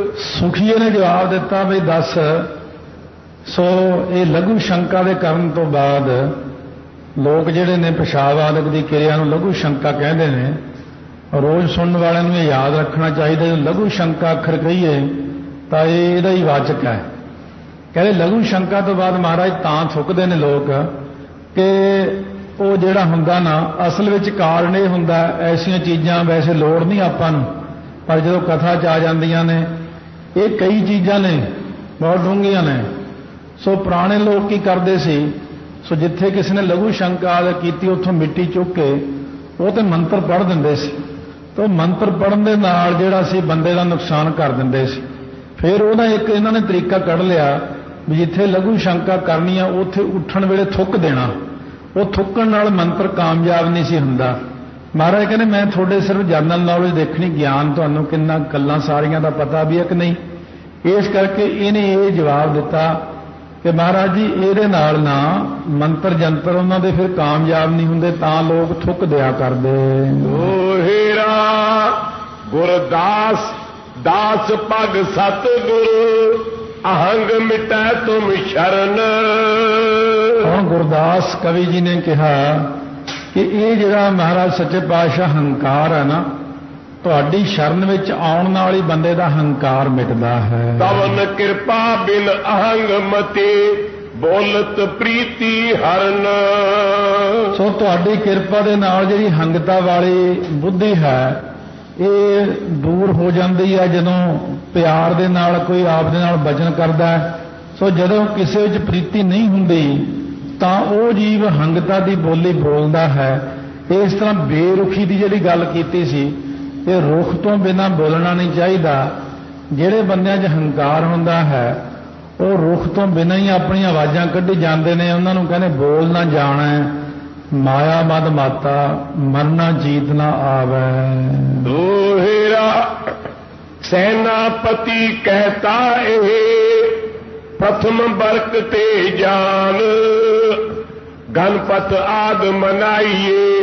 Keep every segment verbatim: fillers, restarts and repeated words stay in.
ਸੁਖੀਏ ਨੇ ਜਵਾਬ ਦਿੱਤਾ ਵੀ ਦੱਸ। ਸੋ ਇਹ ਲਘੂ ਸ਼ੰਕਾ ਦੇ ਕਰਨ ਤੋਂ ਬਾਅਦ ਲੋਕ ਜਿਹੜੇ ਨੇ ਪਿਸ਼ਾਬ ਆਦਿਕ ਦੀ ਕਿਰਿਆ ਨੂੰ ਲਘੂ ਸ਼ੰਕਾ ਕਹਿੰਦੇ ਨੇ। ਰੋਜ਼ ਸੁਣਨ ਵਾਲਿਆਂ ਨੂੰ ਇਹ ਯਾਦ ਰੱਖਣਾ ਚਾਹੀਦਾ ਜੇ ਲਘੂ ਸ਼ੰਕਾ ਅੱਖਰ ਕਹੀਏ ਤਾਂ ਇਹ ਇਹਦਾ ਹੀ ਵਾਚਕ ਹੈ। ਕਹਿੰਦੇ ਲਘੂ ਸ਼ੰਕਾ ਤੋਂ ਬਾਅਦ ਮਹਾਰਾਜ ਤਾਂ ਥੁੱਕਦੇ ਨੇ ਲੋਕ ਕਿ ਉਹ ਜਿਹੜਾ ਹੁੰਦਾ ਨਾ ਅਸਲ ਵਿੱਚ ਕਾਰਨ ਇਹ ਹੁੰਦਾ ਐਸੀਆਂ ਚੀਜ਼ਾਂ ਵੈਸੇ ਲੋੜ ਨਹੀਂ ਆਪਾਂ ਨੂੰ, ਪਰ ਜਦੋਂ ਕਥਾ 'ਚ ਆ ਜਾਂਦੀਆਂ ਨੇ ਇਹ ਕਈ ਚੀਜ਼ਾਂ ਨੇ ਬਹੁਤ ਡੂੰਘੀਆਂ ਨੇ। ਸੋ ਪੁਰਾਣੇ ਲੋਕ ਕੀ ਕਰਦੇ ਸੀ, ਸੋ ਜਿੱਥੇ ਕਿਸੇ ਨੇ ਲਘੂ ਸ਼ੰਕਾ ਕੀਤੀ ਉੱਥੋਂ ਮਿੱਟੀ ਚੁੱਕ ਕੇ ਉਹ ਤੇ ਮੰਤਰ ਪੜ੍ਹ ਦਿੰਦੇ ਸੀ। ਤਾਂ ਮੰਤਰ ਪੜ੍ਹਨ ਦੇ ਨਾਲ ਜਿਹੜਾ ਸੀ ਬੰਦੇ ਦਾ ਨੁਕਸਾਨ ਕਰ ਦਿੰਦੇ ਸੀ। ਫਿਰ ਉਹਦਾ ਇੱਕ ਇਹਨਾਂ ਨੇ ਤਰੀਕਾ ਕੱਢ ਲਿਆ ਵੀ ਜਿੱਥੇ ਲਘੂ ਸ਼ੰਕਾ ਕਰਨੀ ਆ ਉੱਥੇ ਉੱਠਣ ਵੇਲੇ ਥੁੱਕ ਦੇਣਾ। ਉਹ ਥੁੱਕਣ ਨਾਲ ਮੰਤਰ ਕਾਮਯਾਬ ਨਹੀਂ ਸੀ ਹੁੰਦਾ। ਮਹਾਰਾਜ ਕਹਿੰਦੇ ਮੈਂ ਤੁਹਾਡੇ ਸਿਰਫ ਜਨਰਲ ਨੌਲੇਜ ਦੇਖਣੀ, ਗਿਆਨ ਤੁਹਾਨੂੰ ਕਿੰਨਾ ਗੱਲਾਂ ਸਾਰੀਆਂ ਦਾ ਪਤਾ ਵੀ ਹੈ ਕਿ ਨਹੀਂ। ਇਸ ਕਰਕੇ ਇਹਨੇ ਇਹ ਜਵਾਬ ਦਿੱਤਾ ਕਿ ਮਹਾਰਾਜ ਜੀ ਇਹਦੇ ਨਾਲ ਨਾ ਮੰਤਰ ਜੰਤਰ ਉਹਨਾਂ ਦੇ ਫਿਰ ਕਾਮਯਾਬ ਨਹੀਂ ਹੁੰਦੇ, ਤਾਂ ਲੋਕ ਥੁੱਕ ਦਿਆ ਕਰਦੇ। ਓ ਹੀਰਾ ਗੁਰਦਾਸ ਦਾਸ ਪਗ ਸਤਿਗੁਰ ਅਹੰਗ ਮਿਟੈ ਤੁਮ ਸ਼ਰਨ। ਹੁਣ ਗੁਰਦਾਸ ਕਵੀ ਜੀ ਨੇ ਕਿਹਾ ਕਿ ਇਹ ਜਿਹੜਾ ਮਹਾਰਾਜ ਸੱਚੇ ਪਾਤਸ਼ਾਹ ਹੰਕਾਰ ਹੈ ਨਾ, ਤੁਹਾਡੀ ਸ਼ਰਨ ਵਿੱਚ ਆਉਣ ਨਾਲ ਹੀ ਬੰਦੇ ਦਾ ਹੰਕਾਰ ਮਿਟਦਾ ਹੈ। ਤਵਨ ਕਿਰਪਾ ਬਿਨ ਅਹੰਗ ਮਤੀ ਬੋਲਤ ਪ੍ਰੀਤੀ ਹਰਨ। ਸੋ ਤੁਹਾਡੀ ਕਿਰਪਾ ਦੇ ਨਾਲ ਜਿਹੜੀ ਹੰਗਤਾ ਵਾਲੀ ਬੁੱਧੀ ਹੈ ਇਹ ਦੂਰ ਹੋ ਜਾਂਦੀ ਹੈ ਜਦੋਂ ਪਿਆਰ ਦੇ ਨਾਲ ਕੋਈ ਆਪ ਦੇ ਨਾਲ ਬਚਨ ਕਰਦਾ ਹੈ। ਸੋ ਜਦੋਂ ਕਿਸੇ ਵਿੱਚ ਪ੍ਰੀਤੀ ਨਹੀਂ ਹੁੰਦੀ ਤਾਂ ਉਹ ਜੀਵ ਹੰਗਤਾ ਦੀ ਬੋਲੀ ਬੋਲਦਾ ਹੈ। ਇਸ ਤਰ੍ਹਾਂ ਬੇਰੁਖੀ ਦੀ ਜਿਹੜੀ ਗੱਲ ਕੀਤੀ ਸੀ, ਇਹ ਰੁਖ ਤੋਂ ਬਿਨਾਂ ਬੋਲਣਾ ਨਹੀਂ ਚਾਹੀਦਾ। ਜਿਹੜੇ ਬੰਦਿਆਂ 'ਚ ਹੰਕਾਰ ਹੁੰਦਾ ਹੈ ਉਹ ਰੁਖ ਤੋਂ ਬਿਨਾਂ ਹੀ ਆਪਣੀਆਂ ਆਵਾਜ਼ਾਂ ਕੱਢੀ ਜਾਂਦੇ ਨੇ। ਉਹਨਾਂ ਨੂੰ ਕਹਿੰਦੇ ਬੋਲ ਨਾ ਜਾਣਾ, ਮਾਇਆ ਮਦ ਮਾਤਾ ਮਰਨਾ ਜੀਤ ਨਾ ਆਵੈ। ਦੋਹਰਾ ਸੈਨਾਪਤੀ ਕਹਿਤਾ ਇਹ ਪ੍ਰਥਮ ਬਰਕ ਤੇ ਜਾਨ ਗਣਪਤ ਆਦ ਮਨਾਈਏ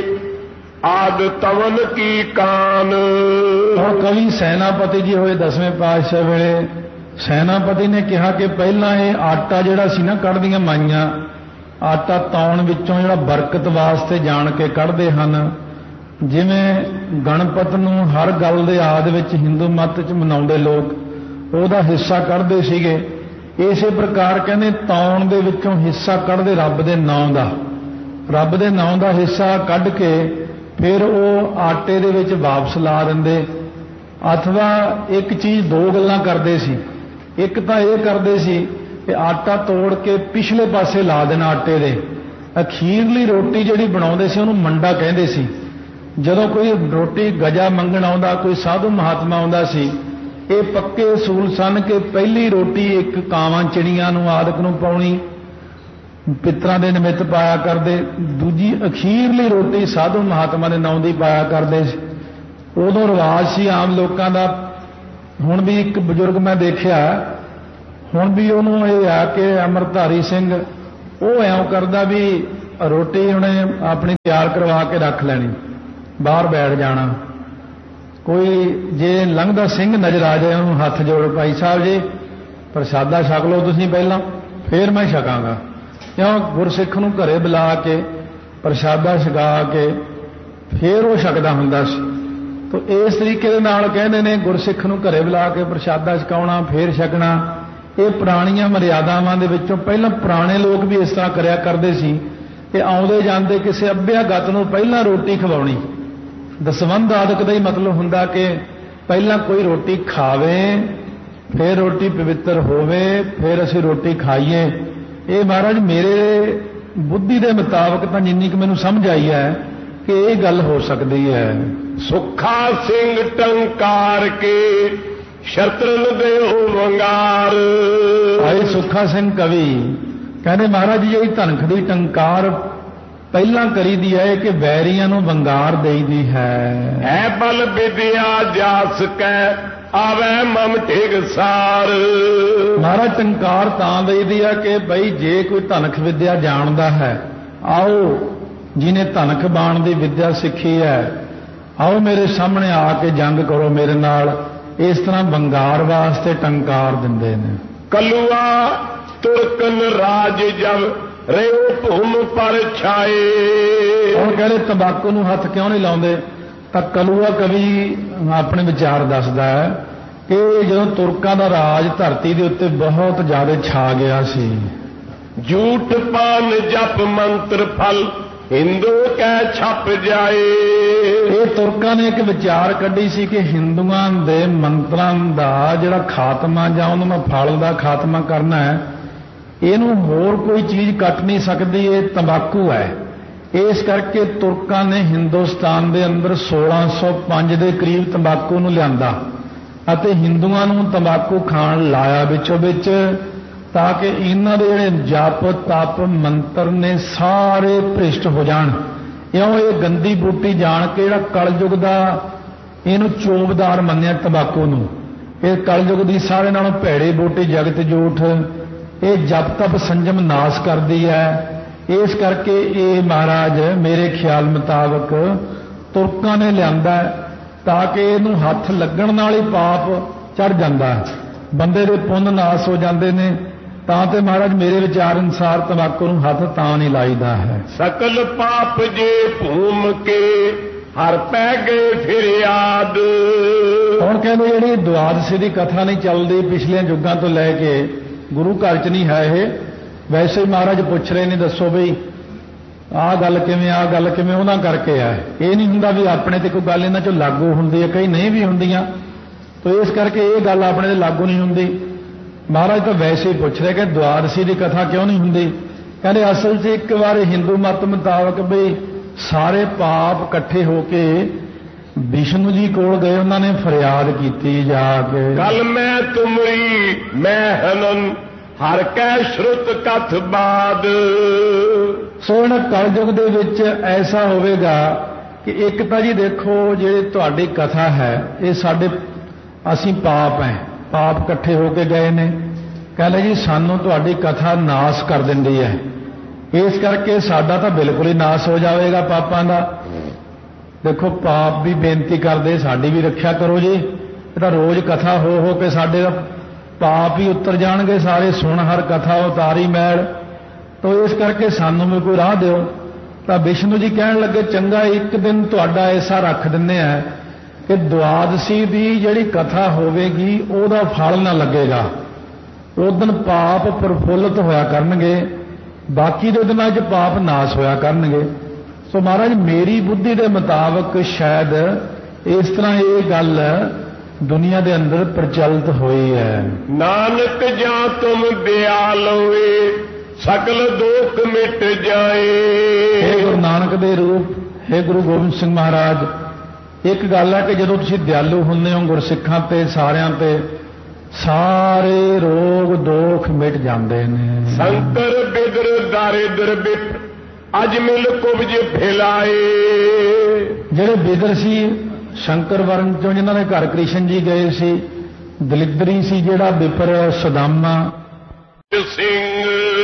ਆਦ ਤਵਨ ਕੀ ਕਾਨ। ਹੁਣ ਕਵੀ ਸੈਨਾਪਤੀ ਜੀ ਹੋਏ ਦਸਵੇਂ ਪਾਤਸ਼ਾਹ ਵੇਲੇ ਸੈਨਾਪਤੀ ਨੇ ਕਿਹਾ ਕਿ ਪਹਿਲਾਂ ਇਹ ਆਟਾ ਜਿਹੜਾ ਸੀ ਨਾ ਕੱਢਦੀਆਂ ਮਾਈਆਂ, ਆਟਾ ਤੌਣ ਵਿੱਚੋਂ ਜਿਹੜਾ ਬਰਕਤ ਵਾਸਤੇ ਜਾਣ ਕੇ ਕੱਢਦੇ ਹਨ। ਜਿਵੇਂ ਗਣਪਤ ਨੂੰ ਹਰ ਗੱਲ ਦੇ ਆਦ ਵਿੱਚ ਹਿੰਦੂ ਮੱਤ 'ਚ ਮਨਾਉਂਦੇ ਲੋਕ, ਉਹਦਾ ਹਿੱਸਾ ਕੱਢਦੇ ਸੀਗੇ। ਇਸੇ ਪ੍ਰਕਾਰ ਕਹਿੰਦੇ ਤੌਣ ਦੇ ਵਿੱਚੋਂ ਹਿੱਸਾ ਕੱਢਦੇ ਰੱਬ ਦੇ ਨਾਂ ਦਾ, ਰੱਬ ਦੇ ਨਾਂ ਦਾ ਹਿੱਸਾ ਕੱਢ ਕੇ ਫਿਰ ਉਹ ਆਟੇ ਦੇ ਵਿੱਚ ਵਾਪਸ ਲਾ ਦਿੰਦੇ। ਅਥਵਾ ਇੱਕ ਚੀਜ਼ ਦੋ ਗੱਲਾਂ ਕਰਦੇ ਸੀ। ਇੱਕ ਤਾਂ ਇਹ ਕਰਦੇ ਸੀ ਕਿ ਆਟਾ ਤੋੜ ਕੇ ਪਿਛਲੇ ਪਾਸੇ ਲਾ ਦੇਣਾ ਆਟੇ ਦੇ। ਅਖੀਰਲੀ ਰੋਟੀ ਜਿਹੜੀ ਬਣਾਉਂਦੇ ਸੀ ਉਹਨੂੰ ਮੰਡਾ ਕਹਿੰਦੇ ਸੀ। ਜਦੋਂ ਕੋਈ ਰੋਟੀ ਗਜਾ ਮੰਗਣ ਆਉਂਦਾ, ਕੋਈ ਸਾਧੂ ਮਹਾਤਮਾ ਆਉਂਦਾ ਸੀ, ਇਹ ਪੱਕੇ ਅਸੂਲ ਸਨ ਕਿ ਪਹਿਲੀ ਰੋਟੀ ਇੱਕ ਕਾਵਾਂ ਚਿੜੀਆਂ ਨੂੰ ਆਦਿਕ ਨੂੰ ਪਾਉਣੀ, ਪਿੱਤਰਾਂ ਦੇ ਨਿਮਿਤ ਪਾਇਆ ਕਰਦੇ। ਦੂਜੀ ਅਖੀਰਲੀ ਰੋਟੀ ਸਾਧੂ ਮਹਾਤਮਾ ਦੇ ਨਾਂ ਦੀ ਪਾਇਆ ਕਰਦੇ ਸੀ। ਉਦੋਂ ਰਿਵਾਜ ਸੀ ਆਮ ਲੋਕਾਂ ਦਾ। ਹੁਣ ਵੀ ਇੱਕ ਬਜ਼ੁਰਗ ਮੈਂ ਦੇਖਿਆ, ਹੁਣ ਵੀ ਉਹਨੂੰ ਇਹ ਆ ਕਿ ਅੰਮ੍ਰਿਤਧਾਰੀ ਸਿੰਘ ਉਹ ਐਂ ਕਰਦਾ ਵੀ ਰੋਟੀ ਉਹਨੇ ਆਪਣੀ ਤਿਆਰ ਕਰਵਾ ਕੇ ਰੱਖ ਲੈਣੀ, ਬਾਹਰ ਬੈਠ ਜਾਣਾ। ਕੋਈ ਜੇ ਲੰਘਦਾ ਸਿੰਘ ਨਜ਼ਰ ਆ ਜਾਏ ਉਹਨੂੰ ਹੱਥ ਜੋੜ, ਭਾਈ ਸਾਹਿਬ ਜੀ ਪ੍ਰਸ਼ਾਦਾ ਛਕ ਲਓ ਤੁਸੀਂ ਪਹਿਲਾਂ, ਫੇਰ ਮੈਂ ਛਕਾਂਗਾ। ਕਿਉਂ ਗੁਰਸਿੱਖ ਨੂੰ ਘਰੇ ਬੁਲਾ ਕੇ ਪ੍ਰਸ਼ਾਦਾ ਛਕਾ ਕੇ ਫੇਰ ਉਹ ਛਕਦਾ ਹੁੰਦਾ ਸੀ। ਤਾਂ ਇਸ ਤਰੀਕੇ ਦੇ ਨਾਲ ਕਹਿੰਦੇ ਨੇ ਗੁਰਸਿੱਖ ਨੂੰ ਘਰੇ ਬੁਲਾ ਕੇ ਪ੍ਰਸ਼ਾਦਾ ਛਕਾਉਣਾ ਫੇਰ ਛਕਣਾ, ਇਹ ਪੁਰਾਣੀਆਂ ਮਰਿਆਦਾਵਾਂ ਦੇ ਵਿੱਚੋਂ ਪਹਿਲਾਂ ਪੁਰਾਣੇ ਲੋਕ ਵੀ ਇਸ ਤਰ੍ਹਾਂ ਕਰਿਆ ਕਰਦੇ ਸੀ ਕਿ ਆਉਂਦੇ ਜਾਂਦੇ ਕਿਸੇ ਅਭਿਆਗਤ ਨੂੰ ਪਹਿਲਾਂ ਰੋਟੀ ਖਵਾਉਣੀ। ਦਸਵੰਧ ਆਦਿਕ ਦਾ ਹੀ ਮਤਲਬ ਹੁੰਦਾ ਕਿ ਪਹਿਲਾਂ ਕੋਈ ਰੋਟੀ ਖਾਵੇ, ਫਿਰ ਰੋਟੀ ਪਵਿੱਤਰ ਹੋਵੇ, ਫਿਰ ਅਸੀਂ ਰੋਟੀ ਖਾਈਏ। ਇਹ ਮਹਾਰਾਜ ਮੇਰੇ ਬੁੱਧੀ ਦੇ ਮੁਤਾਬਕ ਤਾਂ ਜਿੰਨੀ ਕਿ ਮੈਨੂੰ ਸਮਝ ਆਈ ਹੈ ਕਿ ਇਹ ਗੱਲ ਹੋ ਸਕਦੀ ਹੈ। ਸੁੱਖਾ ਸਿੰਘ ਟੰਕਾਰ ਕੇ ਸ਼ਤਰਨ ਦੇਉ ਵੰਗਾਰ। ਭਾਈ ਸੁੱਖਾ ਸਿੰਘ ਕਵੀ ਕਹਿੰਦੇ ਮਹਾਰਾਜ ਜੀ ਜਿਹੜੀ ਧਨਖ ਦੀ ਟੰਕਾਰ ਪਹਿਲਾਂ ਕਰੀਦੀ ਹੈ ਕਿ ਵੈਰੀਆਂ ਨੂੰ ਵੰਗਾਰ ਦੇਈਦੀ ਹੈ। ਹੈ ਬਲ ਵਿਦਿਆ ਜਾਸ ਕੈ ਆਵੇ ਮਮ ਢਿਗ ਸਾਰ। ਮਹਾਰਾਜ ਟੰਕਾਰ ਤਾਂ ਦੇਈਦੀ ਹੈ ਕਿ ਬਈ ਜੇ ਕੋਈ ਧਨਖ ਵਿਦਿਆ ਜਾਣਦਾ ਹੈ, ਆਓ ਜਿਹਨੇ ਧਨਖ ਬਾਣ ਦੀ ਵਿਦਿਆ ਸਿੱਖੀ ਹੈ, ਆਓ ਮੇਰੇ ਸਾਹਮਣੇ ਆ ਕੇ ਜੰਗ ਕਰੋ ਮੇਰੇ ਨਾਲ। ਇਸ ਤਰ੍ਹਾਂ ਬੰਗਾਰ ਵਾਸਤੇ ਟੰਕਾਰ ਦਿੰਦੇ ਨੇ। ਕਲੂਆ ਤੁਰਕਨ ਰਾਜ ਜਬ ਰਿਓ ਭੂਮ ਪਰ ਛਾਏ। ਹੁਣ ਕਹਿੰਦੇ ਤੰਬਾਕੂ ਨੂੰ ਹੱਥ ਕਿਉਂ ਨਹੀਂ ਲਾਉਂਦੇ? ਤਾਂ ਕਲੂਆ ਕਵੀ ਆਪਣੇ ਵਿਚਾਰ ਦੱਸਦਾ ਹੈ ਕਿ ਜਦੋਂ ਤੁਰਕਾਂ ਦਾ ਰਾਜ ਧਰਤੀ ਦੇ ਉੱਤੇ ਬਹੁਤ ਜ਼ਿਆਦਾ ਛਾ ਗਿਆ ਸੀ। ਝੂਠ ਪਾਨ ਜਪ ਮੰਤਰ ਫਲ ਹਿੰਦੂ ਕਹਿ ਛਪ ਜਾਏ। ਇਹ ਤੁਰਕਾਂ ਨੇ ਇੱਕ ਵਿਚਾਰ ਕੱਢੀ ਸੀ ਕਿ ਹਿੰਦੂਆਂ ਦੇ ਮੰਤਰਾਂ ਦਾ ਜਿਹੜਾ ਖਾਤਮਾ ਜਾਂ ਉਹਨਾਂ ਦਾ ਫਲ ਦਾ ਖਾਤਮਾ ਕਰਨਾ ਹੈ, ਇਹਨੂੰ ਹੋਰ ਕੋਈ ਚੀਜ਼ ਕੱਟ ਨਹੀਂ ਸਕਦੀ, ਇਹ ਤੰਬਾਕੂ ਹੈ। ਇਸ ਕਰਕੇ ਤੁਰਕਾਂ ਨੇ ਹਿੰਦੁਸਤਾਨ ਦੇ ਅੰਦਰ ਸੋਲਾਂ ਸੌ ਪੰਜ ਦੇ ਕਰੀਬ ਤੰਬਾਕੂ ਨੂੰ ਲਿਆਂਦਾ ਅਤੇ ਹਿੰਦੂਆਂ ਨੂੰ ਤੰਬਾਕੂ ਖਾਣ ਲਾਇਆ ਵਿੱਚੋਂ ਵਿੱਚ, ਤਾਂ ਕਿ ਇਹਨਾਂ ਦੇ ਜਿਹੜੇ ਜਪ ਤਪ ਮੰਤਰ ਨੇ ਸਾਰੇ ਭ੍ਰਿਸ਼ਟ ਹੋ ਜਾਣ। ਇਉਂ ਇਹ ਗੰਦੀ ਬੂਟੀ ਜਾਣ ਕੇ ਜਿਹੜਾ ਕਲਯੁਗ ਦਾ ਇਹਨੂੰ ਚੋਬਦਾਰ ਮੰਨਿਆ ਤੰਬਾਕੂ ਨੂੰ। ਇਹ ਕਲਯੁਗ ਦੀ ਸਾਰੇ ਨਾਲੋਂ ਭੈੜੀ ਬੂਟੀ ਜਗਤ ਜੂਠ, ਇਹ ਜਪ ਤਪ ਸੰਜਮ ਨਾਸ ਕਰਦੀ ਹੈ। ਇਸ ਕਰਕੇ ਇਹ ਮਹਾਰਾਜ ਮੇਰੇ ਖਿਆਲ ਮੁਤਾਬਕ ਤੁਰਕਾਂ ਨੇ ਲਿਆਂਦਾ ਤਾਂ ਕਿ ਇਹਨੂੰ ਹੱਥ ਲੱਗਣ ਨਾਲ ਹੀ ਪਾਪ ਚੜ ਜਾਂਦਾ ਹੈ, ਬੰਦੇ ਦੇ ਪੁੰਨ ਨਾਸ ਹੋ ਜਾਂਦੇ ਨੇ। ਤਾਂ ਤੇ ਮਹਾਰਾਜ ਮੇਰੇ ਵਿਚਾਰ ਅਨੁਸਾਰ ਤੰਬਾਕੂ ਨੂੰ ਹੱਥ ਤਾਂ ਨਹੀਂ ਲਾਈਦਾ ਹੈ। ਸਕਲ ਪਾਪ ਜੇ ਭੂਮ ਕੇ ਹਰ ਪੈ ਗਏ ਫਿਰ ਯਾਦ। ਹੁਣ ਕਹਿੰਦੇ ਜਿਹੜੀ ਦੁਆਦਸ਼ੀ ਦੀ ਕਥਾ ਨਹੀਂ ਚੱਲਦੀ ਪਿਛਲੇ ਯੁੱਗਾਂ ਤੋਂ ਲੈ ਕੇ, ਗੁਰੂ ਘਰ 'ਚ ਨਹੀਂ ਹੈ ਇਹ, ਵੈਸੇ ਹੀ ਮਹਾਰਾਜ ਪੁੱਛ ਰਹੇ ਨੇ ਦੱਸੋ ਬਈ ਆਹ ਗੱਲ ਕਿਵੇਂ, ਆਹ ਗੱਲ ਕਿਵੇਂ, ਉਹਨਾਂ ਕਰਕੇ ਆ। ਇਹ ਨਹੀਂ ਹੁੰਦਾ ਵੀ ਆਪਣੇ ਤੇ ਕੋਈ ਗੱਲ ਇਹਨਾਂ 'ਚੋਂ ਲਾਗੂ ਹੁੰਦੀ ਹੈ, ਕਈ ਨਹੀਂ ਵੀ ਹੁੰਦੀਆਂ, ਤਾਂ ਇਸ ਕਰਕੇ ਇਹ ਗੱਲ ਆਪਣੇ ਤੇ ਲਾਗੂ ਨਹੀਂ ਹੁੰਦੀ। ਮਹਾਰਾਜ ਤਾਂ ਵੈਸੇ ਹੀ ਪੁੱਛ ਰਹੇ ਕਿ ਦੁਆਦਸ਼ੀ ਦੀ ਕਥਾ ਕਿਉਂ ਨਹੀਂ ਹੁੰਦੀ? ਕਹਿੰਦੇ ਅਸਲ 'ਚ ਇੱਕ ਵਾਰ ਹਿੰਦੂ ਮਤ ਮੁਤਾਬਕ ਬਈ ਸਾਰੇ ਪਾਪ ਇਕੱਠੇ ਹੋ ਕੇ ਵਿਸ਼ਨੂੰ ਜੀ ਕੋਲ ਗਏ, ਉਹਨਾਂ ਨੇ ਫਰਿਆਦ ਕੀਤੀ ਜਾ ਕੇ, ਕਲ ਮੈਂ ਤੁਮਰੀ ਮੈਂ ਹਨਨ ਹਰ ਕੈ ਸ਼ਰੁਤ ਕਥ ਬਾਦ। ਸੋ ਇਹਨਾਂ ਕਲਯੁਗ ਦੇ ਵਿੱਚ ਐਸਾ ਹੋਵੇਗਾ ਕਿ ਇੱਕ ਤਾਂ ਜੀ ਦੇਖੋ ਜਿਹੜੀ ਤੁਹਾਡੀ ਕਥਾ ਹੈ ਇਹ ਸਾਡੇ ਅਸੀਂ ਪਾਪ ਹੈ, ਪਾਪ ਇਕੱਠੇ ਹੋ ਕੇ ਗਏ ਨੇ। ਕਹਿੰਦੇ ਜੀ ਸਾਨੂੰ ਤੁਹਾਡੀ ਕਥਾ ਨਾਸ ਕਰ ਦਿੰਦੀ ਹੈ, ਇਸ ਕਰਕੇ ਸਾਡਾ ਤਾਂ ਬਿਲਕੁਲ ਹੀ ਨਾਸ ਹੋ ਜਾਵੇਗਾ ਪਾਪਾਂ ਦਾ। ਦੇਖੋ ਪਾਪ ਵੀ ਬੇਨਤੀ ਕਰਦੇ ਸਾਡੀ ਵੀ ਰੱਖਿਆ ਕਰੋ ਜੀ, ਇਹ ਤਾਂ ਰੋਜ਼ ਕਥਾ ਹੋ ਹੋ ਕੇ ਸਾਡੇ ਦਾ ਪਾਪ ਹੀ ਉਤਰ ਜਾਣਗੇ ਸਾਰੇ, ਸੁਣ ਹਰ ਕਥਾ ਉਤਾਰੀ ਮੈਲ। ਤਾਂ ਇਸ ਕਰਕੇ ਸਾਨੂੰ ਵੀ ਕੋਈ ਰਾਹ ਦਿਓ। ਤਾਂ ਵਿਸ਼ਨੂੰ ਜੀ ਕਹਿਣ ਲੱਗੇ ਚੰਗਾ ਇੱਕ ਦਿਨ ਤੁਹਾਡਾ ਐਸਾ ਰੱਖ ਦਿੰਦੇ ਆ ਕਿ ਦੁਆਦਸ਼ੀ ਦੀ ਜਿਹੜੀ ਕਥਾ ਹੋਵੇਗੀ ਉਹਦਾ ਫਲ ਨਾ ਲੱਗੇਗਾ, ਉਸ ਦਿਨ ਪਾਪ ਪ੍ਰਫੁੱਲਤ ਹੋਇਆ ਕਰਨਗੇ, ਬਾਕੀ ਦੇ ਦਿਨਾਂ 'ਚ ਪਾਪ ਨਾਸ ਹੋਇਆ ਕਰਨਗੇ। ਸੋ ਮਹਾਰਾਜ ਮੇਰੀ ਬੁੱਧੀ ਦੇ ਮੁਤਾਬਕ ਸ਼ਾਇਦ ਇਸ ਤਰ੍ਹਾਂ ਇਹ ਗੱਲ ਦੁਨੀਆ ਦੇ ਅੰਦਰ ਪ੍ਰਚਲਿਤ ਹੋਈ ਹੈ। ਨਾਨਕ ਜਾਂ ਤੁਮ ਦਿਆਲ ਹੋਏ ਸਕਲ ਦੋਖ ਮਿਟ ਜਾਏ। ਇਹ ਗੁਰੂ ਨਾਨਕ ਦੇ ਰੂਪ, ਹੈ ਗੁਰੂ ਗੋਬਿੰਦ ਸਿੰਘ ਮਹਾਰਾਜ, ਇੱਕ ਗੱਲ ਹੈ ਕਿ ਜਦੋਂ ਤੁਸੀਂ ਦਿਆਲੂ ਹੁੰਦੇ ਹੋ ਗੁਰਸਿੱਖਾਂ ਤੇ ਸਾਰਿਆਂ ਤੇ ਸਾਰੇ ਰੋਗ ਦੋਖ ਮਿਟ ਜਾਂਦੇ ਨੇ। ਸੰਕਰ ਬਿਦਰ ਦਾਰਿਦਰ ਬਿਟ ਅਜ ਮਿਲ ਕੁਬਜ ਫੈਲਾਏ। ਜਿਹੜੇ ਬਿਦਰ ਸੀ ਸ਼ੰਕਰ ਵਰਨ ਚੋਂ ਜਿਨ੍ਹਾਂ ਦੇ ਘਰ ਕ੍ਰਿਸ਼ਨ ਜੀ ਗਏ ਸੀ, ਦਲਿਦਰੀ ਸੀ ਜਿਹੜਾ ਵਿਪਰ ਸੁਦਾਮਾ ਸਿੰਘ,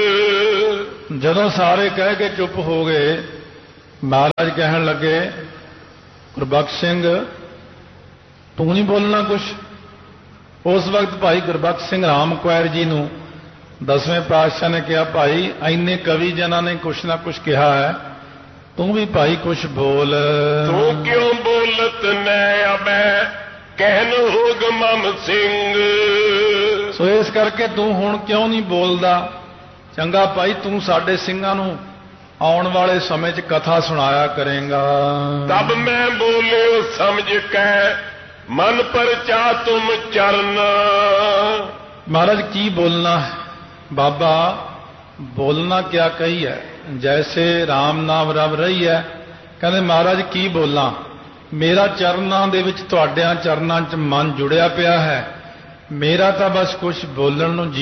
ਜਦੋਂ ਸਾਰੇ ਕਹਿ ਕੇ ਚੁੱਪ ਹੋ ਗਏ ਮਹਾਰਾਜ ਕਹਿਣ ਲੱਗੇ ਗੁਰਬਖਸ਼ ਸਿੰਘ ਤੂੰ ਨਹੀਂ ਬੋਲਣਾ ਕੁਛ। ਉਸ ਵਕਤ ਭਾਈ ਗੁਰਬਖਸ਼ ਸਿੰਘ ਰਾਮ ਕੁਆਰ ਜੀ ਨੂੰ ਦਸਵੇਂ ਪਾਤਸ਼ਾਹ ਨੇ ਕਿਹਾ ਭਾਈ ਇੰਨੇ ਕਵੀ ਜਨਾਂ ਨੇ ਕੁਛ ਨਾ ਕੁਛ ਕਿਹਾ ਹੈ, ਤੂੰ ਵੀ ਭਾਈ ਕੁਛ ਬੋਲ। ਤੂੰ ਕਿਉਂ ਬੋਲਤ ਨੈ ਅਬੈ ਕਹਿਨ ਹੋਗ ਮਮ ਸਿੰਘ। ਸੋ ਇਸ ਕਰਕੇ ਤੂੰ ਹੁਣ ਕਿਉਂ ਨਹੀਂ ਬੋਲਦਾ? ਚੰਗਾ ਭਾਈ ਤੂੰ ਸਾਡੇ ਸਿੰਘਾਂ ਨੂੰ ਆਉਣ ਵਾਲੇ ਸਮੇਂ 'ਚ ਕਥਾ ਸੁਣਾਇਆ ਕਰੇਗਾ। ਤਬ ਮੈਂ ਬੋਲਿਓ ਸਮਝ ਕੇ ਮਨ ਪਰਚਾ ਤੁਮ ਚਰਨ। ਮਹਾਰਾਜ ਕੀ ਬੋਲਣਾ ਹੈ ਬਾਬਾ, ਬੋਲਣਾ ਕਿਆ ਕਹੀ ਹੈ, ਜੈਸੇ ਰਾਮ ਨਾਮ ਰਵ ਰਹੀ ਹੈ। ਕਹਿੰਦੇ ਮਹਾਰਾਜ ਕੀ ਬੋਲਾਂ, ਮੇਰਾ ਚਰਨਾਂ ਦੇ ਵਿੱਚ ਤੁਹਾਡਿਆਂ ਚਰਨਾਂ 'ਚ ਮਨ ਜੁੜਿਆ ਪਿਆ ਹੈ, ਮੇਰਾ ਤਾਂ ਬਸ ਕੁਝ ਬੋਲਣ ਨੂੰ